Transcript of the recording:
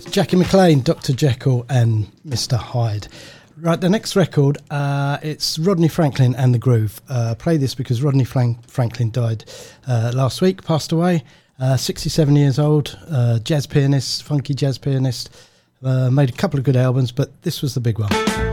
Jackie McLean, Dr. Jekyll and Mr. Hyde. Right, the next record, it's Rodney Franklin and the Groove. Play this because Rodney Franklin died last week, passed away, 67 years old, jazz pianist, funky jazz pianist, made a couple of good albums, but this was the big one.